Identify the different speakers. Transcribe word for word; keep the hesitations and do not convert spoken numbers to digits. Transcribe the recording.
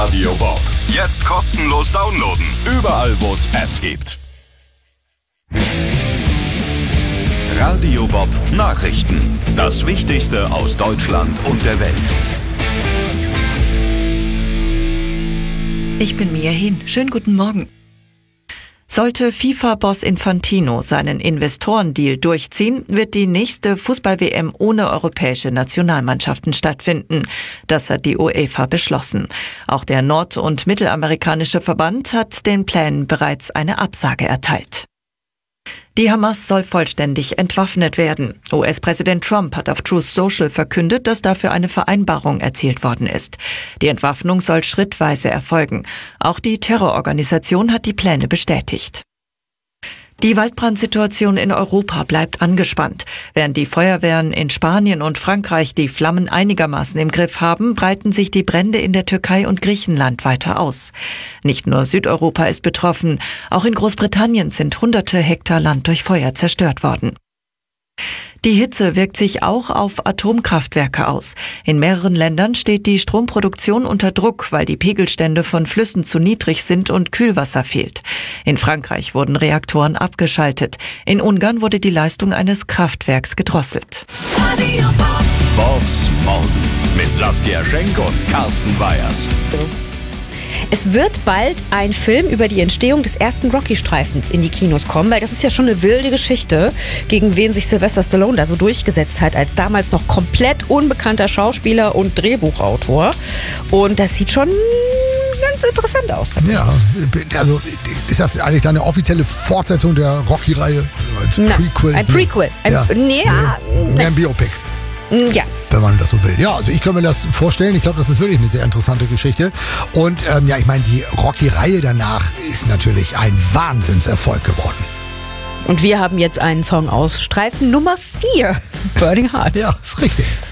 Speaker 1: Radio Bob. Jetzt kostenlos downloaden. Überall, wo es Apps gibt. Radio Bob Nachrichten. Das Wichtigste aus Deutschland und der Welt.
Speaker 2: Ich bin Mia Hin. Schönen guten Morgen. Sollte FIFA-Boss Infantino seinen Investorendeal durchziehen, wird die nächste Fußball-W M ohne europäische Nationalmannschaften stattfinden. Das hat die UEFA beschlossen. Auch der nord- und mittelamerikanische Verband hat den Plänen bereits eine Absage erteilt. Die Hamas soll vollständig entwaffnet werden. U S-Präsident Trump hat auf Truth Social verkündet, dass dafür eine Vereinbarung erzielt worden ist. Die Entwaffnung soll schrittweise erfolgen. Auch die Terrororganisation hat die Pläne bestätigt. Die Waldbrandsituation in Europa bleibt angespannt. Während die Feuerwehren in Spanien und Frankreich die Flammen einigermaßen im Griff haben, breiten sich die Brände in der Türkei und Griechenland weiter aus. Nicht nur Südeuropa ist betroffen, auch in Großbritannien sind hunderte Hektar Land durch Feuer zerstört worden. Die Hitze wirkt sich auch auf Atomkraftwerke aus. In mehreren Ländern steht die Stromproduktion unter Druck, weil die Pegelstände von Flüssen zu niedrig sind und Kühlwasser fehlt. In Frankreich wurden Reaktoren abgeschaltet. In Ungarn wurde die Leistung eines Kraftwerks gedrosselt.
Speaker 1: Bobs Morgen mit Saskia Schenk und Carsten Weyers.
Speaker 3: Es wird bald ein Film über die Entstehung des ersten Rocky-Streifens in die Kinos kommen, weil das ist ja schon eine wilde Geschichte, gegen wen sich Sylvester Stallone da so durchgesetzt hat, als damals noch komplett unbekannter Schauspieler und Drehbuchautor. Und das sieht schon ganz interessant aus.
Speaker 4: Ja, also ist das eigentlich eine offizielle Fortsetzung der Rocky-Reihe? Als
Speaker 3: Na,
Speaker 4: Prequel?
Speaker 3: Ein Prequel. Ein,
Speaker 4: ja.
Speaker 3: Nee, ja,
Speaker 4: nee, ein Biopic.
Speaker 3: Ja.
Speaker 4: Wenn man das so will. Ja, also ich kann mir das vorstellen. Ich glaube, das ist wirklich eine sehr interessante Geschichte. Und ähm, ja, ich meine, die Rocky-Reihe danach ist natürlich ein Wahnsinnserfolg geworden.
Speaker 3: Und wir haben jetzt einen Song aus Streifen Nummer vier. Burning Heart.
Speaker 4: Ja, ist richtig.